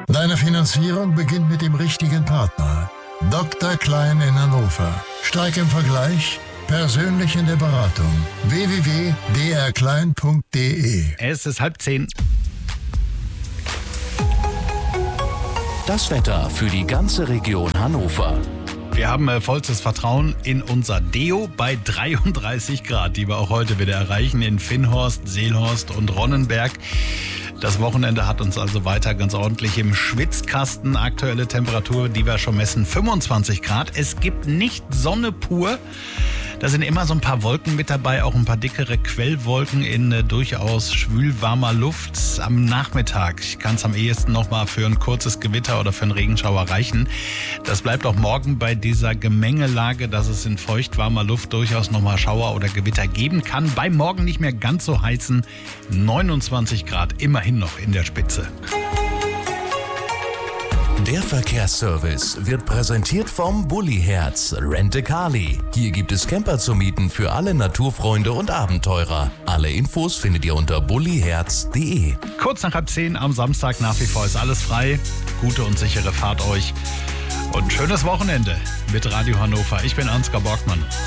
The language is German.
Deine Finanzierung beginnt mit dem richtigen Partner. Dr. Klein in Hannover. Stark im Vergleich, persönlich in der Beratung. www.drklein.de. Es ist 9:30. Das Wetter für die ganze Region Hannover. Wir haben vollstes Vertrauen in unser Deo bei 33 Grad, die wir auch heute wieder erreichen in Finnhorst, Seelhorst und Ronnenberg. Das Wochenende hat uns also weiter ganz ordentlich im Schwitzkasten. Aktuelle Temperatur, die wir schon messen, 25 Grad. Es gibt nicht Sonne pur. Da sind immer so ein paar Wolken mit dabei, auch ein paar dickere Quellwolken in durchaus schwülwarmer Luft. Am Nachmittag kann es am ehesten noch mal für ein kurzes Gewitter oder für einen Regenschauer reichen. Das bleibt auch morgen bei dieser Gemengelage, dass es in feuchtwarmer Luft durchaus noch mal Schauer oder Gewitter geben kann. Bei morgen nicht mehr ganz so heißen 29 Grad, immerhin noch in der Spitze. Der Verkehrsservice wird präsentiert vom Bulli-Herz Rent-A-Carly. Hier gibt es Camper zu mieten für alle Naturfreunde und Abenteurer. Alle Infos findet ihr unter bulliherz.de. Kurz nach 9:30 am Samstag, nach wie vor ist alles frei. Gute und sichere Fahrt euch und ein schönes Wochenende mit Radio Hannover. Ich bin Ansgar Borgmann.